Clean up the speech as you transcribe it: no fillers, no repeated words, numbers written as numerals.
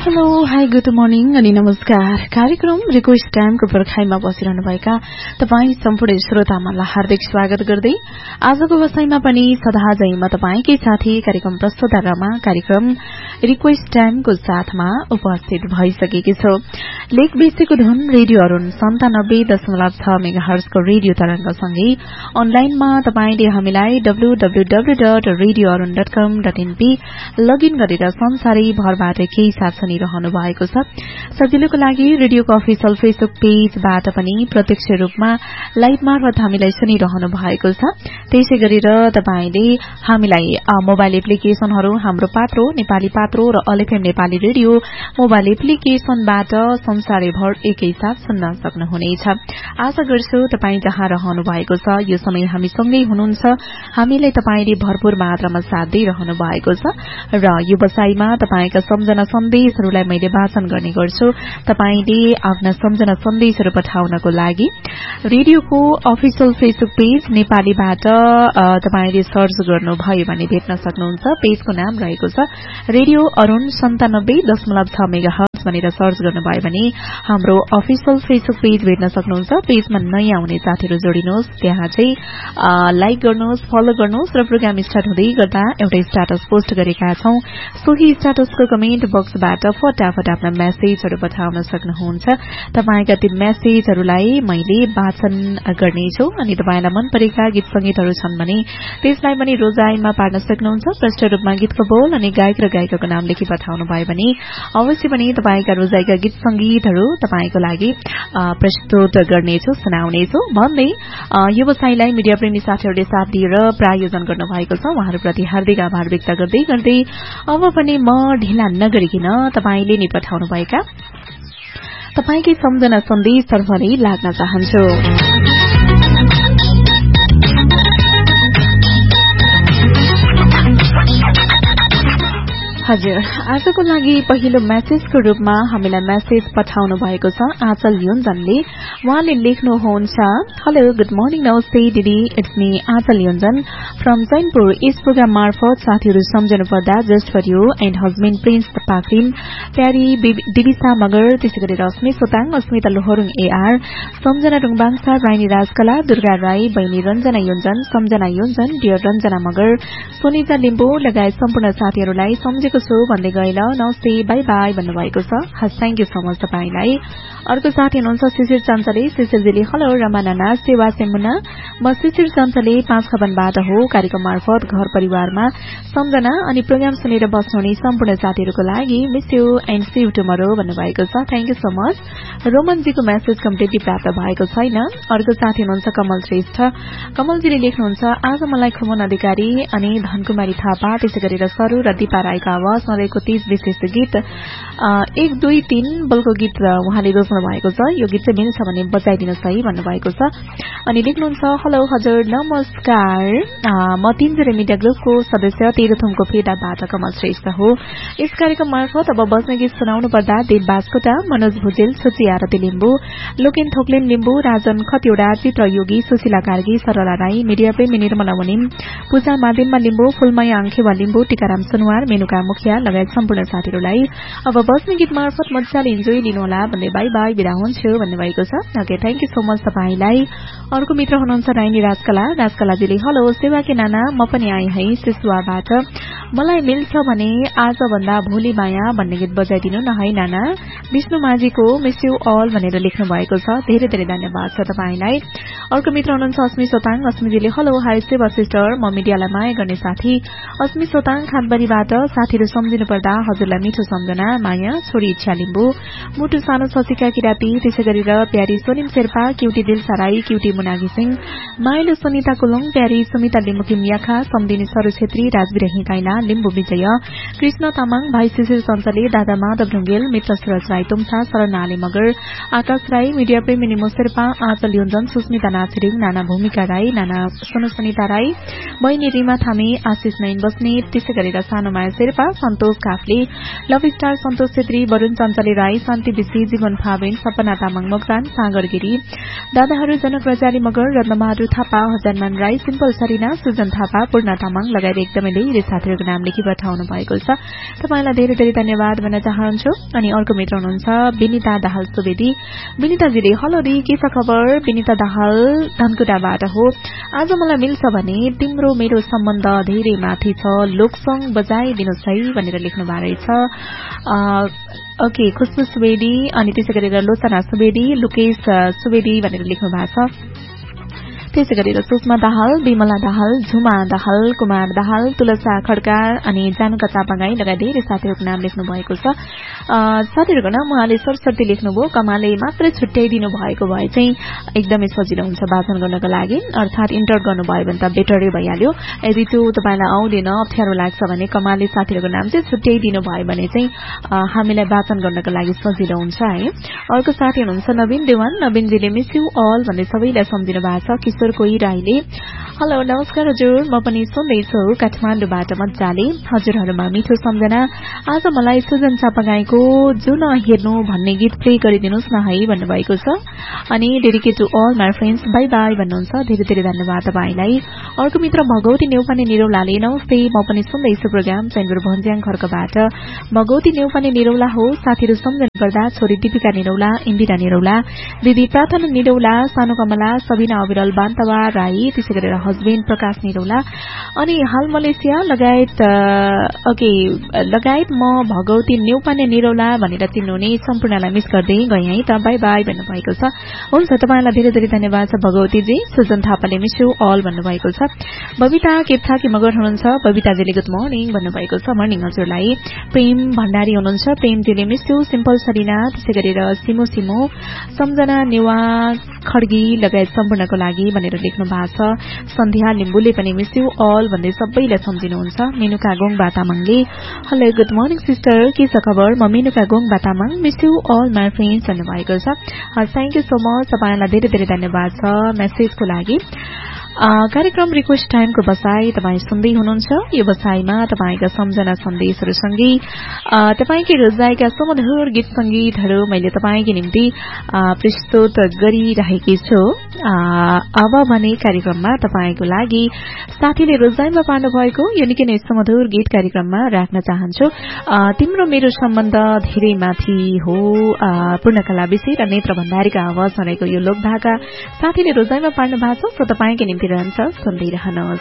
Hello hi good morning अनि नमस्कार। कार्यक्रम रिक्वेस्ट टाइमको पर्खाइमा बसिरहनुभएका तपाईँ सम्पूर्ण श्रोतामानलाई हार्दिक स्वागत गर्दै आजको बसाइमा पनि सदाझै म तपाईँकै साथी कार्यक्रम प्रस्तुतामा कार्यक्रम रिक्वेस्ट टाइमको साथमा उपस्थित भइसकेकी छु। लेक बेसीको धुन रेडियो अरुण 97.6 मेगाहर्जको रेडियो तरंगसँगै अनलाइनमा तपाईले हामीलाई www.radioarun.com.np लगइन गरेर संसारै भरबाट केही साथ सुनिरहनु भएको छ। सजिलोको लागि रेडियोको अफिसियल फेसबुक पेजबाट पनि प्रत्यक्ष रूपमा लाइभ मार्फत हामीलाई सुनिरहनु भएको छ। त्यसै गरेर तपाईले हामीलाई मोबाइल एप्लिकेशनहरू हाम्रो पात्रो नेपाली पात्रो र अलेफएम नेपाली रेडियो मोबाइल एप्लिकेशनबाट संसारैभर एकैसाथ सुन्न सक्नुहुनेछ। आशा गर्छु तपाई जहाँ रहनु भएको छ यो समय हामी सँगै हुनुहुन्छ, हामीलाई तपाईले भरपूर मात्रामा साथ दिइरहनु भएको छ र यो बसाईमा तपाईका सम्झना सन्देशहरूलाई मैले वाचन गर्ने गर्छु। तपाईले आफ्ना सम्झना सन्देशहरू पठाउनको लागि रेडियोको अफिसियल फेसबुक पेज नेपालीबाट तपाईले सर्च गर्नुभयो भने भेट्न सक्नुहुन्छ। पेजको नाम रहेको छ रेडियो अरुण 97.6 मेगाहर्ज भनेर सर्च गर्नुभयो भने हाम्रो अफिसियल फेसबुक पेज भेट्न सक्नुहुन्छ। पेजमा नयाँ आउने साथीहरू जोडिनुहोस्, त्यहाँ चाहिँ लाइक गर्नुहोस्, फलो गर्नुहोस् र प्रोग्राम स्टार्ट हुँदै गर्दा एउटा स्ट्याटस पोस्ट गरेका छौं। सोही स्ट्याटसको कमेन्ट बक्सबाट फटाफट आफ्ना मेसेजहरू पठाउन सक्नुहुन्छ। तपाईका ती मेसेजहरूलाई मैले वाचन गर्नेछु अनि तपाईलाई मन परेका गीत संगीतहरू छन् भने त्यसलाई पनि रोजाइमा पार्न सक्नुहुन्छ। प्रष्ट रूपमा गीतको बोल अनि गायक र गायिकाको नाम लेखी पठाउनु भयो भने अवश्य पनि तपाईका रोजाइका गीत संगीतहरू तपाईको लागि प्रस्तुत गर्नेछु, सुनाउनेछु भन्दै यो बसाईलाई मिडिया प्रेमी साथीहरूले साथ दिएर प्रायोजन गर्नुभएको छ। उहाँहरूप्रति हार्दिक आभार व्यक्त गर्दै गर्दै अब पनि म ढिला नगरिकन तपाईले नि पठाउनुभएका तपाईकै सम्झना सन्देशतर्फ नै लाग्न चाहन्छु। हजुर, आजको लागि पहिलो मेसेजको रूपमा हामीलाई मेसेज पठाउनु भएको छ आँचल योन्जनले। उहाँले लेख्नुहुन्छ, हेलो गुड मर्निङ नमस्ते दिदी, it's me Anchal Yonjan from Chainpur. Yes programme मार्फत साथीहरू सम्झनु पर्दा just for you and husband prince पाक्रिन, प्यारी दिविसा मगर, त्यसै गरी रश्मि सोताङ, अस्मिता लोहरुङ एआर, सम्झना रुङबाङसा, राइनी राजकला, दुर्गा राई, बहिनी रञ्जना योन्जन, सम्झना योन्जन, डियर रञ्जना मगर, सोनिता लिम्बू लगायत सम्पूर्ण साथीहरूलाई सम्झेको छु भन्दै गएल। नमस्ते बाई बाई भन्नुभएको छ। थ्यांक यू सो मच तपाईलाई। अर्को साथी हुनुहुन्छ शिशिर चञ्चले। शिशिरजीले हेलो रमा नाना सेवा सेमुना, म शिशिर चञ्चले 5 खबनबाट हो। कार्यक्रम मार्फत घर परिवारमा सम्झना अनि प्रोग्राम सुनेर बस्नुहुने सम्पूर्ण साथीहरूको लागि miss you and C you tomorrow भन्नुभएको छ। Thank you so much. रोमनजीको message completely प्राप्त भएको छैन। अर्को साथी हुनुहुन्छ कमल श्रेष्ठ। कमलजीले लेख्नुहुन्छ, आज मलाई खुमन अधिकारी अनि धनकुमारी थापा, त्यसै गरेर सरू र दिपा राईको आवाज नरहेको 30 विशेष गीत 1 2 3 बलको गीत उहाँले रोज्नु भएको छ। यो गीत चाहिँ मिल्छ भने बजाइदिनुहोस् है भन्नुभएको छ। अनि लेख्नुहुन्छ, हेलो हजुर नमस्कार, म तिनजरे मिडिया ग्रुपको सदस्य तेह्रथुमको फेदाबाट कमल श्रेष्ठ हो। यस कार्यक्रम मार्फत अब बस्ने गीत सुनाउनु पर्दा देव बास्कोटा, मनोज भुजेल, सुची आरती लिम्बू, लोकेन थोक्लेन लिम्बू, राजन खतिवड़ा, चित्र योगी, सुशीला कार्गी, सरला राई, मिडिया प्रेमी निर्मला मुनिम, पूजा मादिम्मा लिम्बू, फुलमाया आंखेवा लिम्बू, टीकाराम सुनवार, मेनुका मुखिया लगायत सम्पूर्ण साथीहरूलाई अब बस्ने गीत मार्फत मजाले इन्जोय लिनुहोला भन्दै बाई बाई बिदा हुन्छु भन्नुभएको छ। Okay, thank you so much तपाईलाई। अर्को मित्र हुनुहुन्छ राइनी राजकला। राजकलाजीले हेलो सेवाके नाना, म पनि आए है सिसुवाबाट, मलाई मिल्छ भने आज भन्दा भोलि माया भन्ने गीत बजाइदिनु न है नाना। विष्णु माझीको मिस यू अल भनेर लेख्नु भएको छ। धेरै धेरै धन्यवाद छ तपाईलाई। अर्को मित्र हुनुहुन्छ अस्मि सोताङ। अस्मिजीले हेलो हाई सेवा सिस्टर, म मिडियालाई माया गर्ने साथी अस्मि सोताङ खानबारीबाट। साथीहरू सम्झिनु पर्दा हजुरलाई मिठो सम्झना, माया, छोरी इच्छा लिम्बू, मुटु सानो शशिका किराती, त्यसै गरेर प्यारी सोनिम शेर्पा, क्युटी दिल सराई, क्युटी मुना घिसिङ, माइलो सुनिता कुलुङ, प्यारी सुमिता लिम्बू याखा, सम्दिनी सरू छेत्री, राजबिरही काइला, लिम्बू विजय, कृष्ण तामाङ, भाइ शिशिर चञ्चले, दादा माधव ढुङ्गेल, मित्र सुरज राई तुम्सा, शरण आले मगर, आकाश राई, मिडिया प्रेमी निमो शेर्पा, आँचल योन्जन, सुस्मिता नाछिरिङ, नाना भूमिका राई, नाना सोनु सुनिता राई, बहिनी रिमा थामी, आशिष नैन बस्नेत, त्यसै गरेर सानोमाया शेर्पा, सन्तोष काफ्ले, लभ स्टार सन्तोष छेत्री, वरुण चञ्चले राई, शान्ति विशी, जीवन फाबेन, सपना तामाङ मोक्तान, सागर गिरी, दादाहरू जनक रजाली मगर, रत्नबहादुर थापा, हजारमान राई, सिम्पल सरिना, सुजन थापा, पूर्ण तामाङ लगायत एकदमै धेरै साथीहरूको नाम लेखी पठाउनु भएको छ। तपाईलाई धेरै धेरै धन्यवाद भन्न चाहन्छु। अनि अर्को मित्र हुनुहुन्छ विनिता दाहाल सुवेदी। विनिताजीले हेलो दी, के छ खबर? विनिता दाहाल धनकुटाबाट हो। आज मलाई मिल्छ भने तिम्रो मेरो सम्बन्ध धेरै माथि छ, लोकसंग बजाइदिनुहोस् है भनेर लेख्नु भएको रहेछ। ओके, खुशबु सुवेदी अनि त्यसै गरेर लोचना सुवेदी, लुकेश सुवेदी भनेर लेख्नु भएको छ। त्यसै गरेर सुषमा दाहाल, विमला दाहाल, झुमा दाहाल, कुमार दाहाल, तुलसा खड्का अनि जानुका चापागाई लगायत धेरै साथीहरूको नाम लेख्नु भएको छ। साथीहरूको नाम उहाँले सरस्वती लेख्नुभयो, कमाले मात्रै छुट्याइदिनु भएको भए चाहिँ एकदमै सजिलो हुन्छ वाचन गर्नको लागि, अर्थात इन्टर गर्नुभयो भने त बेटरै भइहाल्यो। यदि त्यो तपाईलाई आउँदैन, अप्ठ्यारो लाग्छ भने कमाले साथीहरूको नाम चाहिँ छुट्याइदिनु भयो भने चाहिँ हामीलाई वाचन गर्नको लागि सजिलो हुन्छ है। अर्को साथी हुनुहुन्छ नवीन देवान। नवीनजीले मिस यु अल भन्दै सबैलाई सम्झिनु भएको छ। किशोर कोही राईले हेलो नमस्कार हजुर, म पनि सुन्दैछु काठमाडौँबाट मजाले, हजुरहरूमा मिठो सम्झना। आज मलाई सुजन चापागाईको जो नहेर्नु भन्ने गीत प्ले गरिदिनुहोस् न है भन्नुभएको छ। अनि dedicate to all my friends, by by भन्नुहुन्छ। धेरै धेरै धन्यवाद तपाईलाई। अर्को मित्र भगवती नेउपाने निरौलाले नमस्ते, म पनि सुन्दैछु प्रोग्राम चैनपुर भन्ज्याङ खर्कबाट। भगवती नेउपाने निरौला हो, साथीहरू सम्झना गर्दा छोरी दीपिका निरौला, इन्दिरा निरौला, दिदी प्रार्थना निरौला, सानो कमला, सबिना अविरल बान्तवा राई, त्यसै गरेर हस्बेन्ड प्रकाश निरौला अनि हाल मलेसिया लगायत म भगवती नेउपाने निरौला भनेर चिन्नुहुने सम्पूर्णलाई मिस गर्दै गए है त, बाई बाई भन्नुभएको छ। हुन्छ, तपाईलाई धेरै धेरै धन्यवाद छ भगवतीजी। सुजन थापाले मिस यु अल भन्नुभएको छ। बबिता केप्थाकी मगर हुनुहुन्छ। बबिताजीले गुड मर्निङ भन्नुभएको छ। मर्निङ हजुरलाई। प्रेम भण्डारी हुनुहुन्छ। प्रेमजीले मिस यु, सिम्पल सरिना, त्यसै गरेर सिमो सिमो, सम्झना नेवा खड्गी लगायत सम्पूर्णको लागि भनेर लेख्नु भएको छ। सन्ध्या लिम्बुले पनि मिस यु अल भन्दै सबैलाई सम्झिनुहुन्छ। Menuka गोङ बातामाङले hello good morning sister, के छ खबर? म Menuka गोङ बातामाङ, miss you all my friends भन्नुभएको छ। थ्याङ्क यू सो मच, तपाईलाई धेरै धेरै धन्यवाद छ मेसेजको लागि। कार्यक्रम रिक्वेस्ट टाइमको बसाई तपाईँ सुन्दै हुनुहुन्छ। यो बसाईमा तपाईँका सम्झना सन्देशहरूसँगै तपाईँकै रोजाइका सुमधुर गीत संगीतहरू मैले तपाईँकै निम्ति प्रस्तुत गरिरहेकी छु। अब भने कार्यक्रममा तपाईँको लागि साथीले रोजाइमा पार्नु भएको यो निकै नै सुमधुर गीत कार्यक्रममा राख्न चाहन्छु। तिम्रो मेरो सम्बन्ध धेरै माथि हो, पूर्णकला विषय र नेत्र भण्डारीका आवाज रहेको यो लोकभाका साथीले रोजाइमा पार्नु भएको छ। तपाईँकै निम्ति रहन्छ, सुन्दै रहनुहोस्।